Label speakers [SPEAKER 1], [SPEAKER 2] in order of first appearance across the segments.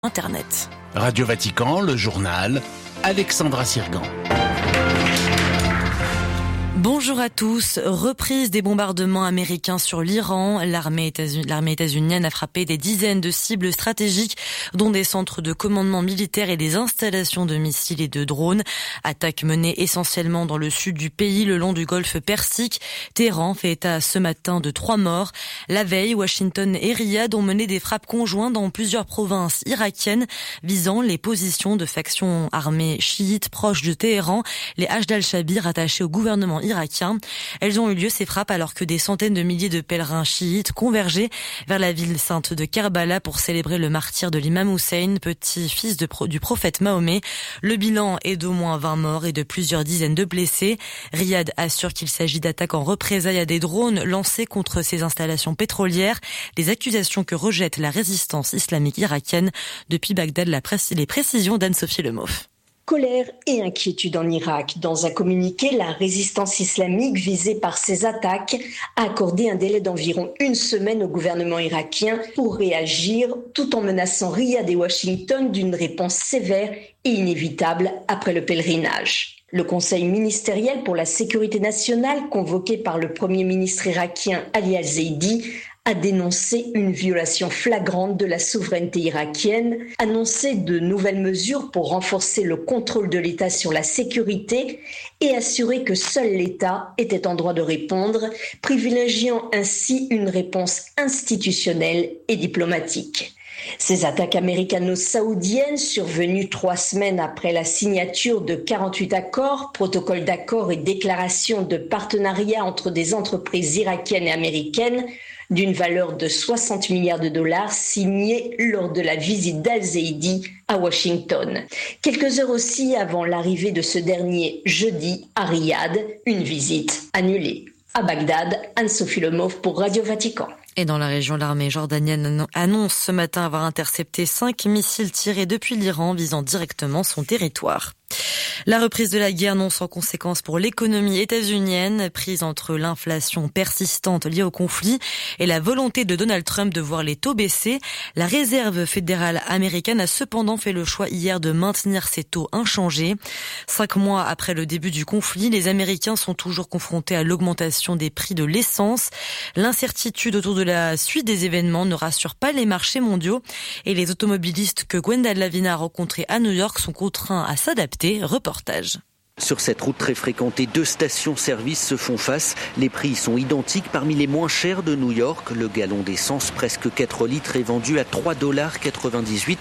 [SPEAKER 1] Internet.
[SPEAKER 2] Radio Vatican, le journal, Alexandra Sirgan.
[SPEAKER 1] Bonjour à tous. Reprise des bombardements américains sur l'Iran. L'armée états-unienne a frappé des dizaines de cibles stratégiques, dont des centres de commandement militaire et des installations de missiles et de drones. Attaque menée essentiellement dans le sud du pays, le long du golfe Persique. Téhéran fait état ce matin de 3 morts. La veille, Washington et Riyad ont mené des frappes conjointes dans plusieurs provinces irakiennes, visant les positions de factions armées chiites proches de Téhéran, les Hashd al-Shabi rattachés au gouvernement irakien. Elles ont eu lieu, ces frappes, alors que des centaines de milliers de pèlerins chiites convergeaient vers la ville sainte de Karbala pour célébrer le martyre de l'imam Hussein, petit-fils du prophète Mahomet. Le bilan est d'au moins 20 morts et de plusieurs dizaines de blessés. Riyad assure qu'il s'agit d'attaques en représailles à des drones lancés contre ses installations pétrolières, des accusations que rejette la résistance islamique irakienne. Depuis Bagdad, les précisions d'Anne-Sophie Lemoff.
[SPEAKER 3] Colère et inquiétude en Irak. Dans un communiqué, la résistance islamique visée par ces attaques a accordé un délai d'environ 1 semaine au gouvernement irakien pour réagir, tout en menaçant Riyad et Washington d'une réponse sévère et inévitable après le pèlerinage. Le Conseil ministériel pour la sécurité nationale, convoqué par le Premier ministre irakien Ali al-Zaidi, a dénoncé une violation flagrante de la souveraineté irakienne, annoncé de nouvelles mesures pour renforcer le contrôle de l'État sur la sécurité et assuré que seul l'État était en droit de répondre, privilégiant ainsi une réponse institutionnelle et diplomatique. Ces attaques américano-saoudiennes, survenues 3 semaines après la signature de 48 accords, protocoles d'accord et déclarations de partenariat entre des entreprises irakiennes et américaines, d'une valeur de 60 milliards de dollars signés lors de la visite d'Al-Zaidi à Washington. Quelques heures aussi avant l'arrivée de ce dernier jeudi à Riyad, une visite annulée. À Bagdad, Anne-Sophie Lemoff pour Radio Vatican.
[SPEAKER 1] Et dans la région, l'armée jordanienne annonce ce matin avoir intercepté 5 missiles tirés depuis l'Iran visant directement son territoire. La reprise de la guerre, non sans conséquences pour l'économie états-unienne, prise entre l'inflation persistante liée au conflit et la volonté de Donald Trump de voir les taux baisser. La réserve fédérale américaine a cependant fait le choix hier de maintenir ses taux inchangés. 5 mois après le début du conflit, les Américains sont toujours confrontés à l'augmentation des prix de l'essence. L'incertitude autour de la suite des événements ne rassure pas les marchés mondiaux et les automobilistes que Gwenda Lavina a rencontrés à New York sont contraints à s'adapter. Reportage.
[SPEAKER 4] Sur cette route très fréquentée, 2 stations-service se font face. Les prix sont identiques. Parmi les moins chers de New York, le gallon d'essence presque 4 litres est vendu à $3,98,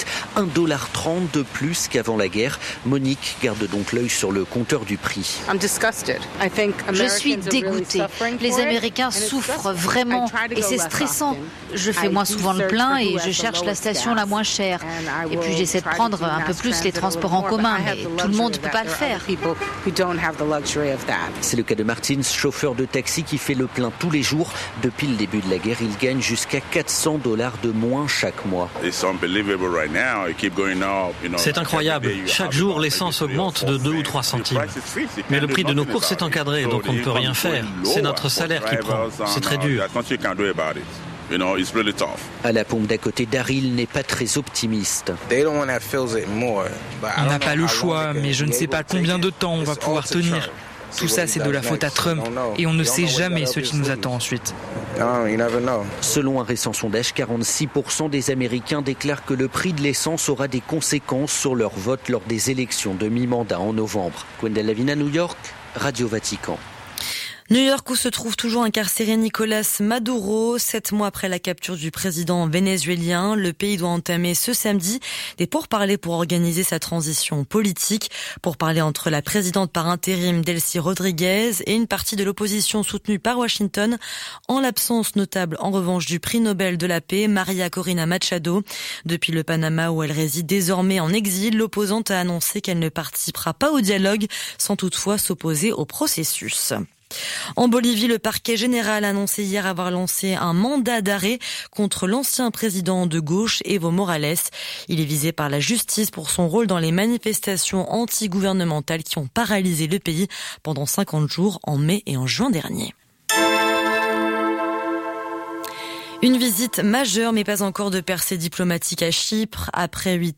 [SPEAKER 4] $1,30 de plus qu'avant la guerre. Monique garde donc l'œil sur le compteur du prix.
[SPEAKER 5] Je suis dégoûtée. Les Américains souffrent vraiment et c'est stressant. Je fais moins souvent le plein et je cherche la station la moins chère. Et puis j'essaie de prendre un peu plus les transports en commun, mais tout le monde ne peut pas le faire.
[SPEAKER 4] C'est le cas de Martins, chauffeur de taxi qui fait le plein tous les jours. Depuis le début de la guerre, il gagne jusqu'à $400 de moins chaque mois.
[SPEAKER 6] C'est incroyable. Chaque jour, l'essence augmente de 2 ou 3 centimes. Mais le prix de nos courses est encadré, donc on ne peut rien faire. C'est notre salaire qui prend. C'est très dur.
[SPEAKER 4] À la pompe d'à côté, Daryl n'est pas très optimiste.
[SPEAKER 7] On n'a pas le choix, mais je ne sais pas combien de temps on va pouvoir tenir. Tout ça, c'est de la faute à Trump et on ne sait jamais ce qui nous attend ensuite.
[SPEAKER 4] Selon un récent sondage, 46% des Américains déclarent que le prix de l'essence aura des conséquences sur leur vote lors des élections de mi-mandat en novembre. Gwenda Lavina, New York, Radio Vatican.
[SPEAKER 1] New York où se trouve toujours incarcéré Nicolas Maduro. 7 mois après la capture du président vénézuélien, le pays doit entamer ce samedi des pourparlers pour organiser sa transition politique. Pourparlers entre la présidente par intérim Delcy Rodriguez et une partie de l'opposition soutenue par Washington, en l'absence notable en revanche du prix Nobel de la paix Maria Corina Machado. Depuis le Panama où elle réside désormais en exil, l'opposante a annoncé qu'elle ne participera pas au dialogue sans toutefois s'opposer au processus. En Bolivie, le parquet général a annoncé hier avoir lancé un mandat d'arrêt contre l'ancien président de gauche, Evo Morales. Il est visé par la justice pour son rôle dans les manifestations anti-gouvernementales qui ont paralysé le pays pendant 50 jours en mai et en juin dernier. Une visite majeure mais pas encore de percée diplomatique à Chypre. Après 8